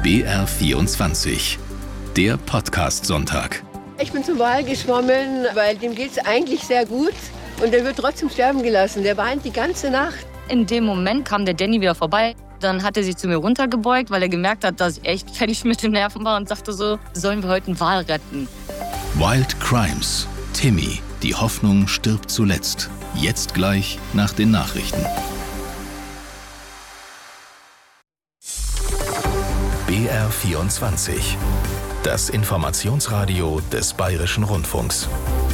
BR24, der Podcast-Sonntag. Ich bin zum Wal geschwommen, weil dem geht es eigentlich sehr gut. Und er wird trotzdem sterben gelassen. Der weint die ganze Nacht. In dem Moment kam der Danny wieder vorbei. Dann hat er sich zu mir runtergebeugt, weil er gemerkt hat, dass ich echt fertig mit den Nerven war und sagte so, sollen wir heute einen Wal retten? Wild Crimes. Timmy, die Hoffnung stirbt zuletzt. Jetzt gleich nach den Nachrichten. BR24, das Informationsradio des Bayerischen Rundfunks.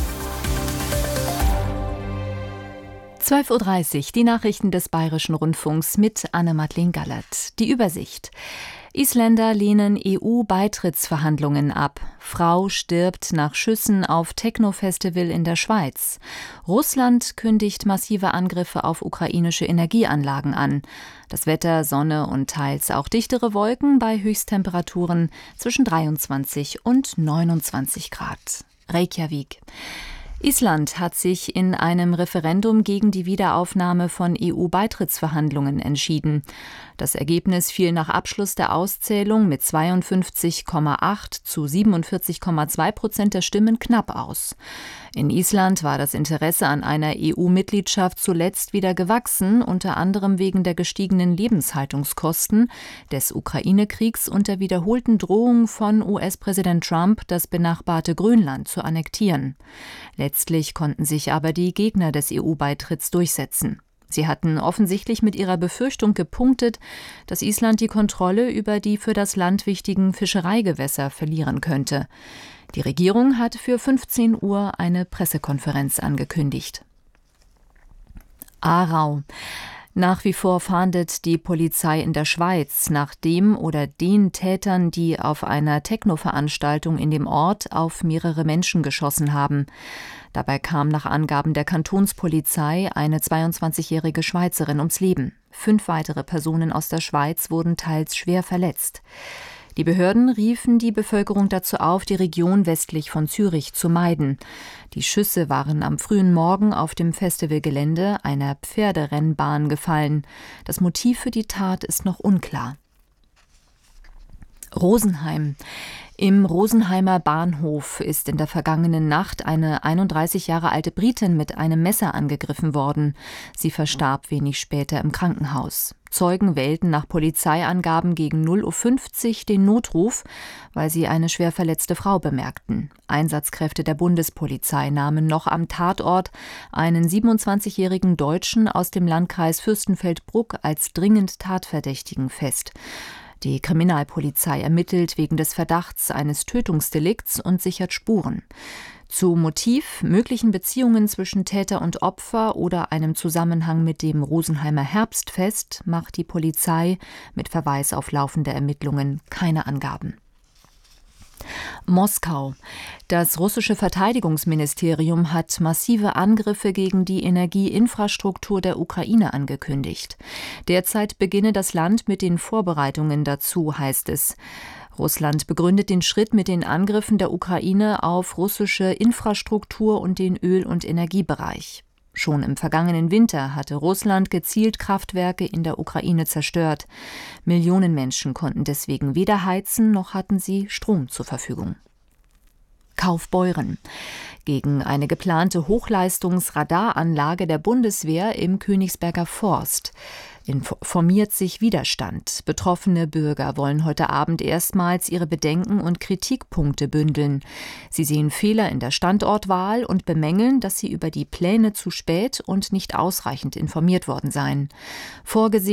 12:30 Uhr, die Nachrichten des Bayerischen Rundfunks mit Anne-Madeleine Gallert. Die Übersicht. Isländer lehnen EU-Beitrittsverhandlungen ab. Frau stirbt nach Schüssen auf Techno-Festival in der Schweiz. Russland kündigt massive Angriffe auf ukrainische Energieanlagen an. Das Wetter, Sonne und teils auch dichtere Wolken bei Höchsttemperaturen zwischen 23 und 29 Grad. Reykjavik. Island hat sich in einem Referendum gegen die Wiederaufnahme von EU-Beitrittsverhandlungen entschieden. Das Ergebnis fiel nach Abschluss der Auszählung mit 52,8 zu 47,2% der Stimmen knapp aus. In Island war das Interesse an einer EU-Mitgliedschaft zuletzt wieder gewachsen, unter anderem wegen der gestiegenen Lebenshaltungskosten, des Ukraine-Kriegs und der wiederholten Drohung von US-Präsident Trump, das benachbarte Grönland zu annektieren. Letztlich konnten sich aber die Gegner des EU-Beitritts durchsetzen. Sie hatten offensichtlich mit ihrer Befürchtung gepunktet, dass Island die Kontrolle über die für das Land wichtigen Fischereigewässer verlieren könnte. Die Regierung hat für 15 Uhr eine Pressekonferenz angekündigt. Aarau. Nach wie vor fahndet die Polizei in der Schweiz nach dem oder den Tätern, die auf einer Techno-Veranstaltung in dem Ort auf mehrere Menschen geschossen haben. Dabei kam nach Angaben der Kantonspolizei eine 22-jährige Schweizerin ums Leben. 5 weitere Personen aus der Schweiz wurden teils schwer verletzt. Die Behörden riefen die Bevölkerung dazu auf, die Region westlich von Zürich zu meiden. Die Schüsse waren am frühen Morgen auf dem Festivalgelände einer Pferderennbahn gefallen. Das Motiv für die Tat ist noch unklar. Rosenheim. Im Rosenheimer Bahnhof ist in der vergangenen Nacht eine 31 Jahre alte Britin mit einem Messer angegriffen worden. Sie verstarb wenig später im Krankenhaus. Zeugen wählten nach Polizeiangaben gegen 0:50 Uhr den Notruf, weil sie eine schwer verletzte Frau bemerkten. Einsatzkräfte der Bundespolizei nahmen noch am Tatort einen 27-jährigen Deutschen aus dem Landkreis Fürstenfeldbruck als dringend Tatverdächtigen fest. Die Kriminalpolizei ermittelt wegen des Verdachts eines Tötungsdelikts und sichert Spuren. Zu Motiv, möglichen Beziehungen zwischen Täter und Opfer oder einem Zusammenhang mit dem Rosenheimer Herbstfest macht die Polizei mit Verweis auf laufende Ermittlungen keine Angaben. Moskau. Das russische Verteidigungsministerium hat massive Angriffe gegen die Energieinfrastruktur der Ukraine angekündigt. Derzeit beginne das Land mit den Vorbereitungen dazu, heißt es. Russland begründet den Schritt mit den Angriffen der Ukraine auf russische Infrastruktur und den Öl- und Energiebereich. Schon im vergangenen Winter hatte Russland gezielt Kraftwerke in der Ukraine zerstört. Millionen Menschen konnten deswegen weder heizen, noch hatten sie Strom zur Verfügung. Kaufbeuren. Gegen eine geplante Hochleistungsradaranlage der Bundeswehr im Königsberger Forst formiert sich Widerstand. Betroffene Bürger wollen heute Abend erstmals ihre Bedenken und Kritikpunkte bündeln. Sie sehen Fehler in der Standortwahl und bemängeln, dass sie über die Pläne zu spät und nicht ausreichend informiert worden seien. Vorgesehen